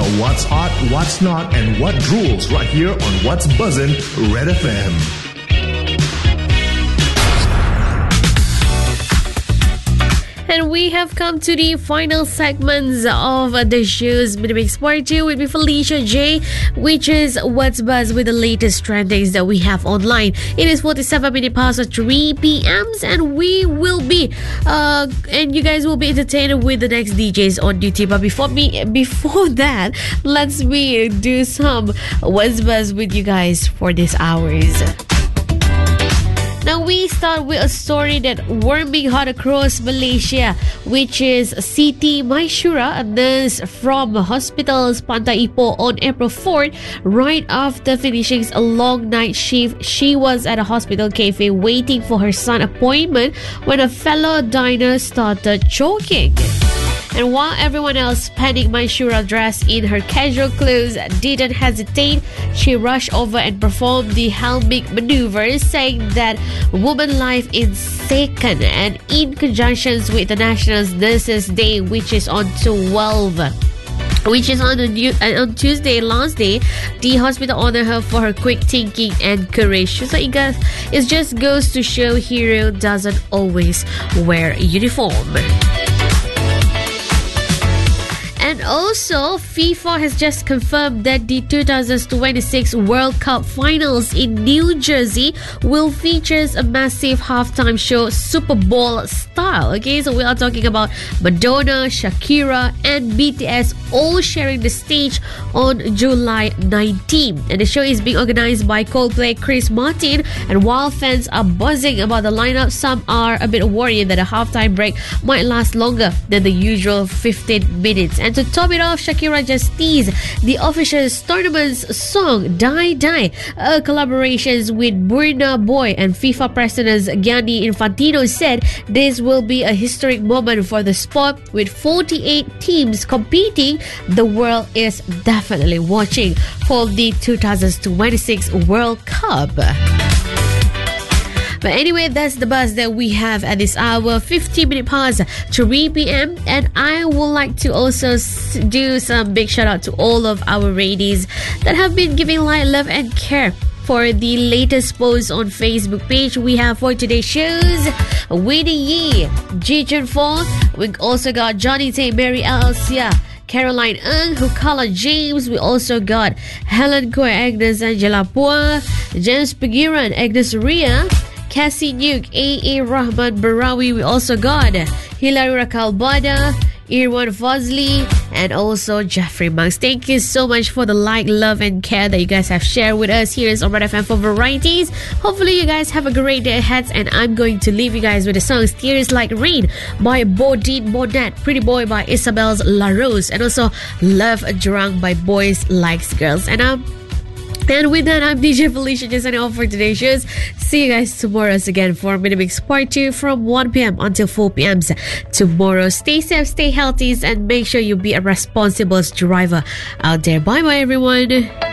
about what's hot, what's not, and what rules right here on What's Buzzin' Red FM. And we have come to the final segments of the show's Minimix Part 2 with me, Felicia J, which is What's Buzz with the latest trendings that we have online. It is 47 minutes past 3 p.m. and we will be, and you guys will be entertained with the next DJs on duty. But before that, let's do some What's Buzz with you guys for these hours. Now we start with a story that warming hot across Malaysia, which is Siti Maishura, a nurse from Hospitals Pantai Ipoh, on April 4th, right after finishing a long night shift. She was at a hospital cafe waiting for her son's appointment when a fellow diner started choking. And while everyone else panicked, Maishura, dressed in her casual clothes, didn't hesitate. She rushed over and performed the Heimlich maneuver, saying that woman life is sacred, and in conjunction with the National Nurses Day, which is on Tuesday, last day, the hospital honored her for her quick thinking and courage. So it just goes to show hero doesn't always wear uniform. And also, FIFA has just confirmed that the 2026 World Cup Finals in New Jersey will feature a massive halftime show, Super Bowl style. Okay, so we are talking about Madonna, Shakira, and BTS all sharing the stage on July 19. And the show is being organized by Coldplay, Chris Martin. And while fans are buzzing about the lineup, some are a bit worried that a halftime break might last longer than the usual 15 minutes. And to top it off, Shakira just teased the official tournament's song Die Die, a collaboration with Burna Boy, and FIFA President Gianni Infantino said this will be a historic moment for the sport. With 48 teams competing, the world is definitely watching for the 2026 World Cup. But anyway, that's the buzz that we have at this hour, 15 minutes past 3 p.m. And I would like to also do some big shout out to all of our ladies that have been giving light, love, and care for the latest post on Facebook page we have for today's shows. Winnie Yee, Ji Jun Fo. We also got Johnny Tay, Mary Alcia, Caroline Ng, Hukala James. We also got Helen Koy, Agnes Angela Pua, James Pagiran, Agnes Ria, Cassie Nuke, A.A. Rahman Barawi. We also got Hilary Rakalbada, Irwan Fazli, and also Jeffrey Monks. Thank you so much for the like, love, and care that you guys have shared with us here on Red FM for Varieties. Hopefully you guys have a great day ahead, and I'm going to leave you guys with the song Tears Like Rain by Bodine Bonnet, Pretty Boy by Isabel LaRose, and also Love Drunk by Boys Likes Girls. And with that, I'm DJ Felicia, just signing off for today's shows. See you guys tomorrow again for Minimix Part 2 from 1 p.m. until 4 p.m. tomorrow. Stay safe, stay healthy, and make sure you be a responsible driver out there. Bye-bye, everyone.